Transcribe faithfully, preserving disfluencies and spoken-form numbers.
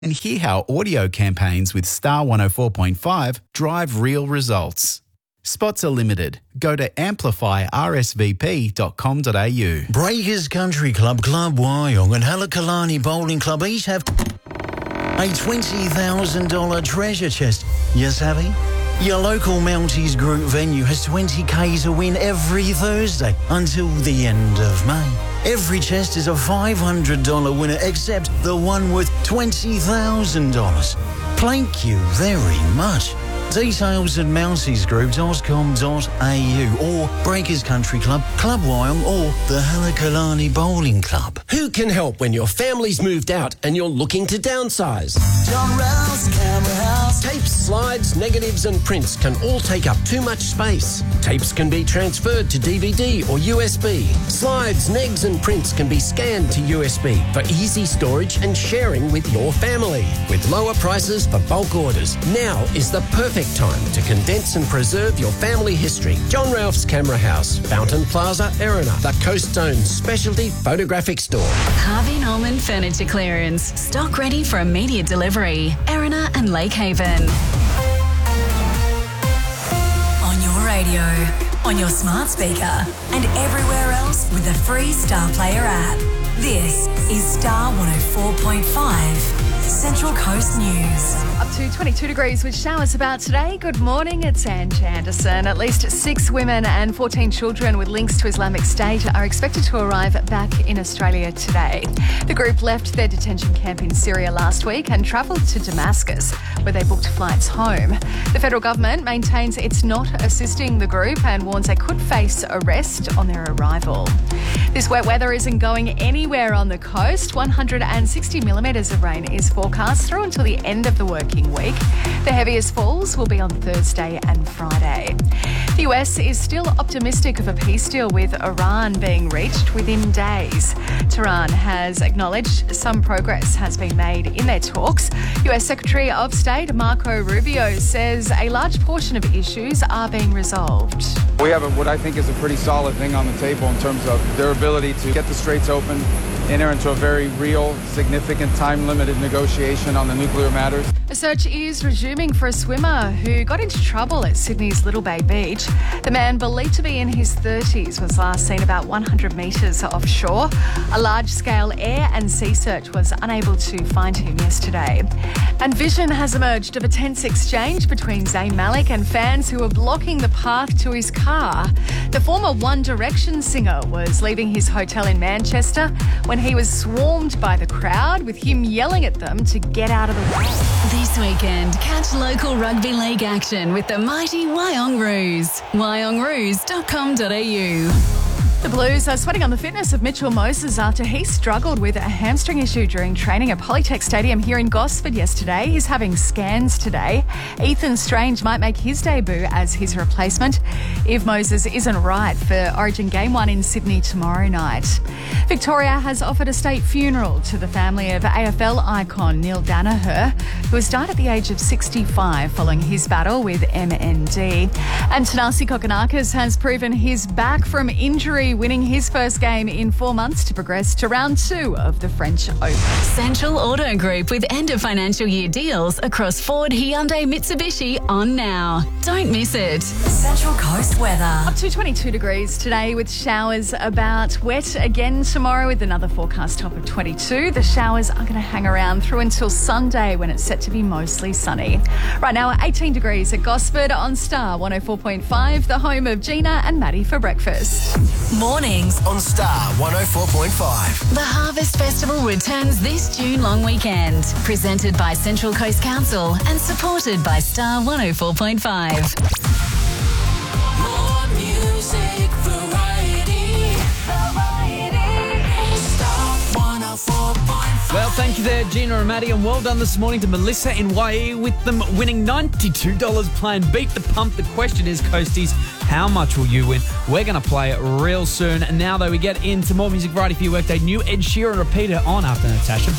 And hear how audio campaigns with Star one oh four point five drive real results. Spots are limited. Go to amplify r s v p dot com dot a u. Breakers Country Club, Club Wyong and Halakalani Bowling Club each have a twenty thousand dollars treasure chest. You savvy? Your local Mounties Group venue has twenty k to win every Thursday until the end of May. Every chest is a five hundred dollars winner except the one worth twenty thousand dollars. Thank you very much. Details at mounties group dot com dot a u or Breakers Country Club, Club Wyong or the Halakalani Bowling Club. Who can help when your family's moved out and you're looking to downsize? John Ralph's Camera House. Tapes, slides, negatives and prints can all take up too much space. Tapes can be transferred to D V D or U S B. Slides, negs and prints can be scanned to U S B for easy storage and sharing with your family. With lower prices for bulk orders, now is the perfect time to condense and preserve your family history. John Ralph's Camera House, Fountain Plaza, Erina, the Coast Zone specialty photographic store. Harvey Norman Furniture Clearance. Stock ready for immediate delivery. Erina and Lake Haven. On your radio, on your smart speaker, and everywhere else with the free Star Player app. This is Star one oh four point five. Central Coast News. Up to twenty-two degrees with showers about today. Good morning, it's Ange Anderson. At least six women and fourteen children with links to Islamic State are expected to arrive back in Australia today. The group left their detention camp in Syria last week and travelled to Damascus, where they booked flights home. The federal government maintains it's not assisting the group and warns they could face arrest on their arrival. This wet weather isn't going anywhere on the coast. one hundred sixty millimetres of rain is forecast through until the end of the working week. The heaviest falls will be on Thursday and Friday. The U S is still optimistic of a peace deal with Iran being reached within days. Tehran has acknowledged some progress has been made in their talks. U S Secretary of State Marco Rubio says a large portion of issues are being resolved. We have a, what I think is a pretty solid thing on the table in terms of their ability to get the Straits open, enter into a very real, significant, time-limited negotiation on the nuclear matters. A search is resuming for a swimmer who got into trouble at Sydney's Little Bay Beach. The man, believed to be in his thirties, was last seen about one hundred metres offshore. A large-scale air and sea search was unable to find him yesterday. And vision has emerged of a tense exchange between Zayn Malik and fans who were blocking the path to his car. The former One Direction singer was leaving his hotel in Manchester when he was swarmed by the crowd, with him yelling at them to get out of the way. This weekend, catch local rugby league action with the mighty Wyong Roos. wyong roos dot com dot a u. The Blues are sweating on the fitness of Mitchell Moses after he struggled with a hamstring issue during training at Polytech Stadium here in Gosford yesterday. He's having scans today. Ethan Strange might make his debut as his replacement if Moses isn't right for Origin Game one in Sydney tomorrow night. Victoria has offered a state funeral to the family of A F L icon Neil Danaher, who has died at the age of sixty-five following his battle with M N D. And Tanasi Kokonakis has proven he's back from injury, winning his first game in four months to progress to round two of the French Open. Central Auto Group with end of financial year deals across Ford, Hyundai, Mitsubishi on now. Don't miss it. Central Coast weather. Up to twenty-two degrees today with showers about wet again tomorrow with another forecast top of twenty-two. The showers are going to hang around through until Sunday when it's set to be mostly sunny. Right now, eighteen degrees at Gosford on Star one oh four point five, the home of Gina and Maddie for breakfast. Mornings On Star one oh four point five. The Harvest Festival returns this June long weekend. Presented by Central Coast Council and supported by Star one oh four point five. More music, variety, variety. Star one oh four point five. Well, thank you there, Gina and Maddie, and well done this morning to Melissa in Y E with them winning ninety-two dollars playing Beat the Pump. The question is, Coasties, how much will you win? We're going to play it real soon. And now, though, we get into more music variety for your workday. New Ed Sheeran repeater on after Natasha.